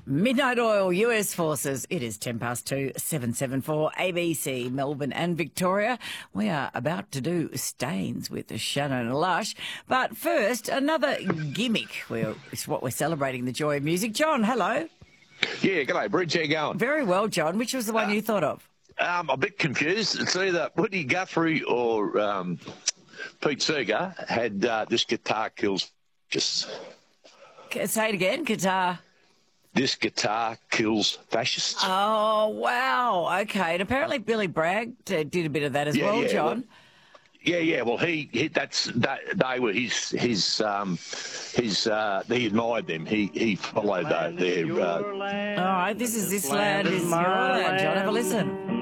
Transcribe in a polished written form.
Midnight Oil, US Forces. It is 2:10, 774 ABC, Melbourne and Victoria. We are about to do Stains with Shannon and Lush. But first, another gimmick. It's what we're celebrating, the joy of music. John, hello. Yeah, g'day, Bridge. How you going? Very well, John. Which was the one you thought of? I'm a bit confused. It's either Woody Guthrie or Pete Seeger had This Guitar Kills Fascists. Say it again, guitar. This Guitar Kills Fascists. Oh, wow. Okay. And apparently Billy Bragg did a bit of that as well, John. Well, he were he admired them. He followed their. All right. This land is your land, John. Have a listen.